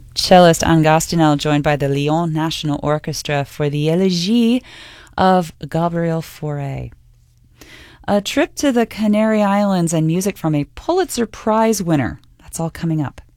Cellist Anne Gastinel joined by the Lyon National Orchestra for the Elegie of Gabriel Fauré. A trip to the Canary Islands and music from a Pulitzer Prize winner. That's all coming up.